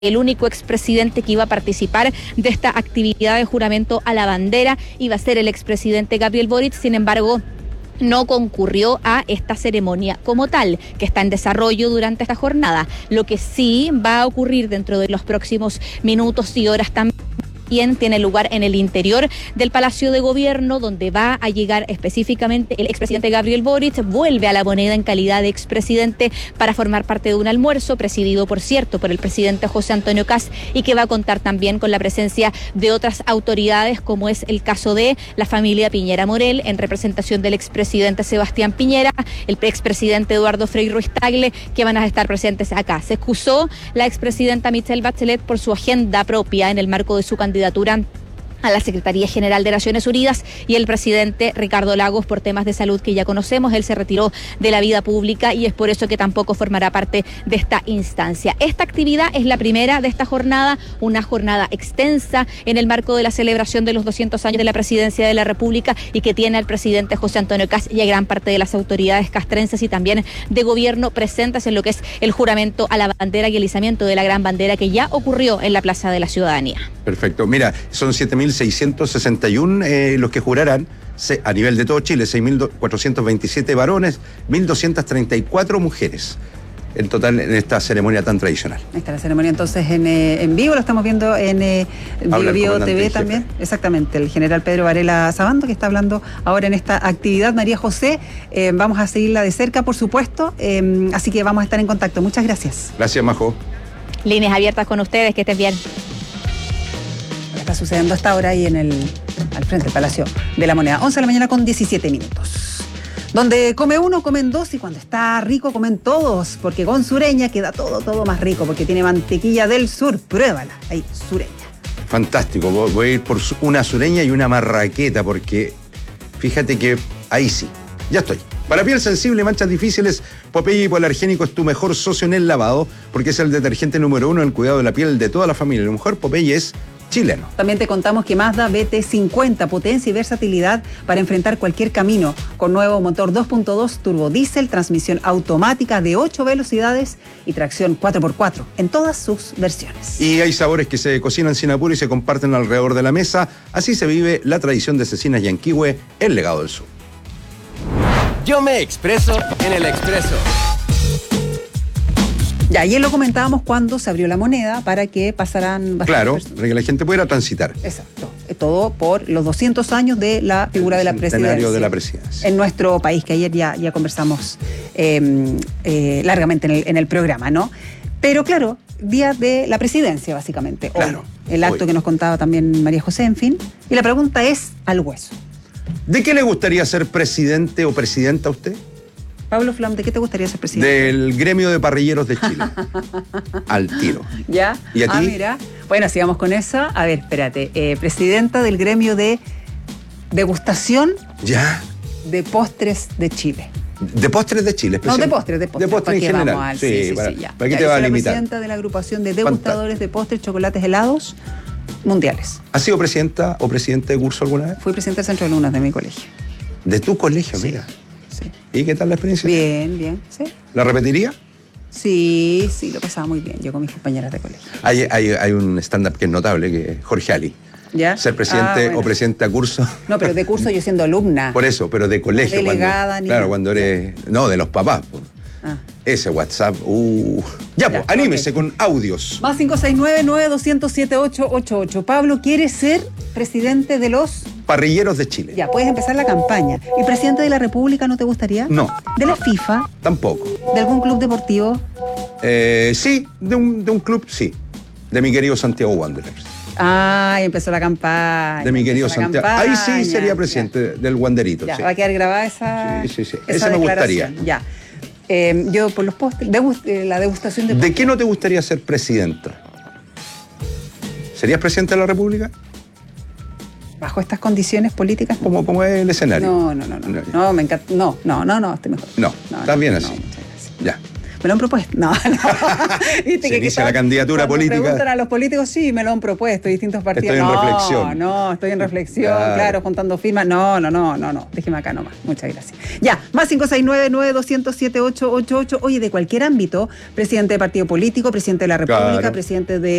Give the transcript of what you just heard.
el único expresidente que iba a participar de esta actividad de juramento a la bandera iba a ser el expresidente Gabriel Boric. Sin embargo, no concurrió a esta ceremonia como tal, que está en desarrollo durante esta jornada. Lo que sí va a ocurrir dentro de los próximos minutos y horas también tiene lugar en el interior del Palacio de Gobierno, donde va a llegar específicamente el expresidente Gabriel Boric. Vuelve a La Moneda en calidad de expresidente para formar parte de un almuerzo presidido, por cierto, por el presidente José Antonio Kast, y que va a contar también con la presencia de otras autoridades, como es el caso de la familia Piñera Morel, en representación del expresidente Sebastián Piñera, el expresidente Eduardo Frei Ruiz Tagle, que van a estar presentes acá. Se excusó la expresidenta Michelle Bachelet por su agenda propia en el marco de su candidatura a la Secretaría General de Naciones Unidas, y el presidente Ricardo Lagos por temas de salud que ya conocemos. Él se retiró de la vida pública y es por eso que tampoco formará parte de esta instancia. Esta actividad es la primera de esta jornada, una jornada extensa en el marco de la celebración de los 200 años de la presidencia de la República, y que tiene al presidente José Antonio Kast y a gran parte de las autoridades castrenses y también de gobierno presentes en lo que es el juramento a la bandera y el izamiento de la gran bandera, que ya ocurrió en la Plaza de la Ciudadanía. Perfecto. Mira, son 7.661 los que jurarán a nivel de todo Chile, 6.427 varones, 1.234 mujeres. En total, en esta ceremonia tan tradicional. Ahí está la ceremonia entonces en vivo, lo estamos viendo en Bio TV también. Exactamente, el general Pedro Varela Sabando, que está hablando ahora en esta actividad. María José, vamos a seguirla de cerca, por supuesto, así que vamos a estar en contacto. Muchas gracias. Gracias, Majo. Líneas abiertas con ustedes, que estén bien. Está sucediendo hasta ahora ahí al frente del Palacio de la Moneda. 11 de la mañana con 17 minutos. Donde come uno, comen dos, y cuando está rico comen todos, porque con Sureña queda todo más rico, porque tiene mantequilla del sur. Pruébala, ahí, Sureña. Fantástico, voy a ir por una Sureña y una marraqueta, porque fíjate que ahí sí, ya estoy. Para piel sensible y manchas difíciles, Popeye Hipoalergénico es tu mejor socio en el lavado, porque es el detergente número 1 en el cuidado de la piel de toda la familia. Lo mejor, Popeye es chileno. También te contamos que Mazda BT50, potencia y versatilidad para enfrentar cualquier camino, con nuevo motor 2.2 turbo diésel, transmisión automática de 8 velocidades y tracción 4x4 en todas sus versiones. Y hay sabores que se cocinan sin apuro y se comparten alrededor de la mesa. Así se vive la tradición de Cecinas Yanquihue, el legado del sur. Yo me expreso en el Expreso. Ya, ayer lo comentábamos cuando se abrió La Moneda para que pasaran bastantes personas. Para que la gente pudiera transitar. Exacto. Todo por los 200 años de la figura de la presidencia. De la presidencia. En nuestro país, que ayer ya conversamos largamente en el programa, ¿no? Pero claro, día de la presidencia, básicamente. Claro. Hoy, el acto que nos contaba también María José, en fin. Y la pregunta es al hueso. ¿De qué le gustaría ser presidente o presidenta a usted? Pablo Flam, ¿de qué te gustaría ser presidente? Del gremio de parrilleros de Chile. Al tiro. ¿Ya? ¿Y a ti? Mira. Bueno, sigamos con eso. A ver, espérate. Presidenta del gremio de degustación. ¿Ya? De postres de Chile. ¿De postres de Chile? No, de postres. De postres en general. Sí, ya. ¿Para qué te va a limitar? Presidenta de la agrupación de degustadores de postres, chocolates, helados mundiales. ¿Has sido presidenta o presidente de curso alguna vez? Fui presidenta del centro de alumnas de mi colegio. ¿De tu colegio? Sí. Mira. Sí. ¿Y qué tal la experiencia? Bien, sí. ¿La repetiría? Sí, lo pasaba muy bien, yo con mis compañeras de colegio. Hay un stand-up que es notable, que es Jorge Ali. ¿Ya? Ser presidente o presidenta de curso. No, pero de curso yo siendo alumna. Por eso, pero de colegio. Delegada, cuando eres... No, de los papás. Ese WhatsApp. Ya, pues, anímese con audios. Más 569-9200-7888. Pablo, ¿quieres ser presidente de los parrilleros de Chile? Ya, puedes empezar la campaña. ¿Y presidente de la República no te gustaría? No. ¿De la FIFA? Tampoco. ¿De algún club deportivo? Sí, de un club, sí. De mi querido Santiago Wanderers. Empezó la campaña. De mi querido Santiago. Ahí sí sería presidente del Wanderito. Ya, sí. va a quedar grabada esa. Sí. Ese me gustaría. Ya. Yo por los postres, la degustación de postres. ¿De qué no te gustaría ser presidenta? ¿Serías presidente de la República? ¿Bajo estas condiciones políticas? ¿Cómo es el escenario? No, me encanta. No, estoy mejor. No, estás bien así. No, muchas gracias. Ya. ¿Me lo han propuesto? No. ¿Viste Se inicia la candidatura cuando política. Preguntan a los políticos, sí, me lo han propuesto, distintos partidos. Estoy en reflexión. No, estoy en reflexión, claro, juntando firmas. No. Déjeme acá nomás. Muchas gracias. Ya, más 569-9200-7888. Oye, de cualquier ámbito, presidente de partido político, presidente de la República, Claro. presidente de